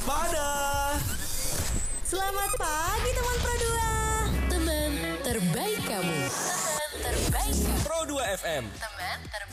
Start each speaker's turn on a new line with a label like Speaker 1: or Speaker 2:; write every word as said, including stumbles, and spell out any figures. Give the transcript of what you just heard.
Speaker 1: waspada.
Speaker 2: Selamat pagi teman Pro dua.
Speaker 3: Teman terbaik kamu. Teman terbaik kamu.
Speaker 1: Pro dua F M.
Speaker 3: Teman terbaik.